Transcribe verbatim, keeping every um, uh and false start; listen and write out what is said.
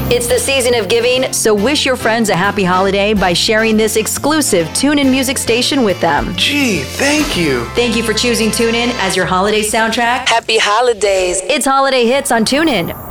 It's the season of giving, so wish your friends a happy holiday by sharing this exclusive TuneIn music station with them. Gee, thank you. Thank you for choosing TuneIn as your holiday soundtrack. Happy holidays. It's Holiday Hits on TuneIn.